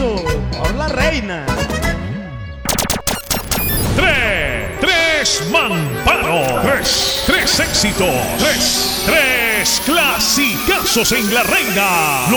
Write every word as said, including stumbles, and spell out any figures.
eso, por la reina. Tres, tres mamparos, tres, tres éxitos, tres, tres clasicazos en la reina.